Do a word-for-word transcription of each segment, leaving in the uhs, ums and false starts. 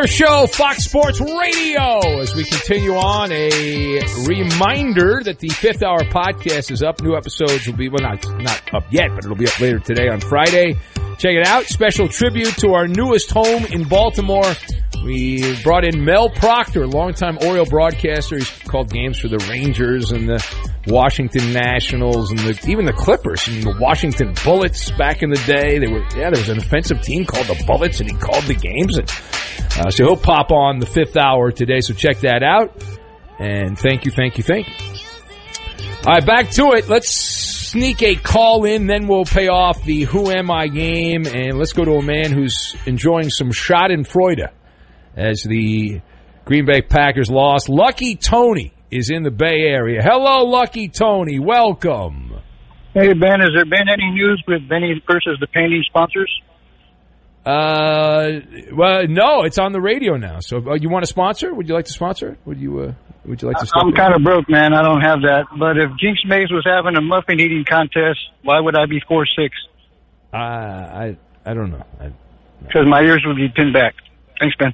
Miller Show, Fox Sports Radio. As we continue on, a reminder that the Fifth Hour podcast is up. New episodes will be, well, not, not up yet, but it'll be up later today on Friday. Check it out. Special tribute to our newest home in Baltimore. We brought in Mel Proctor, longtime Oriole broadcaster. He's called games for the Rangers and the Washington Nationals and the, even the Clippers and the Washington Bullets back in the day. They were, yeah, there was an offensive team called the Bullets, and he called the games. And, uh, so he'll pop on the Fifth Hour today, so check that out. And thank you, thank you, thank you. All right, back to it. Let's sneak a call in, then we'll pay off the Who Am I game, and let's go to a man who's enjoying some schadenfreude as the Green Bay Packers lost. Lucky Tony is in the Bay Area. Hello, Lucky Tony. Welcome. Hey, Ben, has there been any news with Benny versus the painting sponsors? Uh, well, no, it's on the radio now. So, uh, you want to sponsor? Would you like to sponsor it? Would you? Uh, would you like to? Step I'm kind of broke, man. I don't have that. But if Jinx Mays was having a muffin eating contest, why would I be four six? Uh, I I don't know. Because my ears would be pinned back. Thanks, Ben.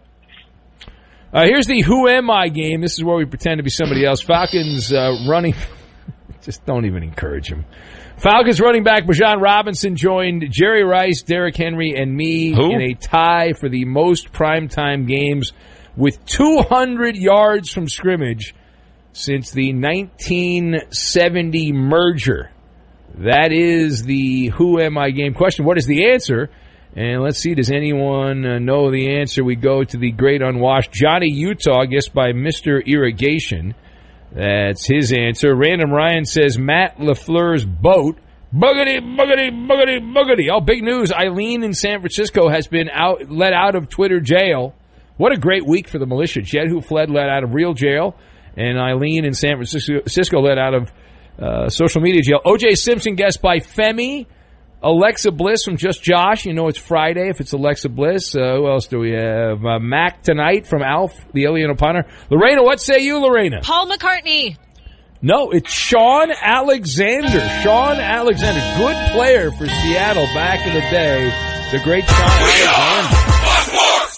Uh, here's the Who Am I game. This is where we pretend to be somebody else. Falcons uh, running. Just don't even encourage him. Falcons running back Bijan Robinson joined Jerry Rice, Derrick Henry, and me Who? in a tie for the most primetime games with two hundred yards from scrimmage since the nineteen seventy merger. That is the Who Am I game question. What is the answer? And let's see, does anyone uh, know the answer? We go to the great unwashed Johnny Utah, guessed by Mister Irrigation. That's his answer. Random Ryan says Matt LaFleur's boat. Boogity, boogity, boogity, boogity. Oh, big news. Eileen in San Francisco has been out, let out of Twitter jail. What a great week for the militia. Jed, who fled, let out of real jail. And Eileen in San Francisco let out of uh, social media jail. O J Simpson, guessed by Femi. Alexa Bliss from Just Josh. You know it's Friday if it's Alexa Bliss. Uh, who else do we have? Uh, Mac Tonight from Alf, the Alien Opiner. Lorena, what say you, Lorena? Paul McCartney. No, it's Sean Alexander. Sean Alexander, good player for Seattle back in the day. The great Sean Alexander.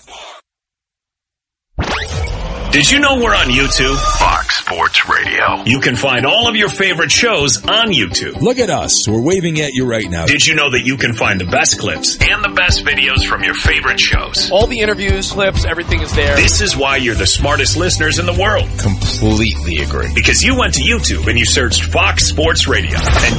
Did you know we're on YouTube? Fox Sports Radio. You can find all of your favorite shows on YouTube. Look at us. We're waving at you right now. Did you know that you can find the best clips and the best videos from your favorite shows? All the interviews, clips, everything is there. This is why you're the smartest listeners in the world. Completely agree. Because you went to YouTube and you searched Fox Sports Radio. And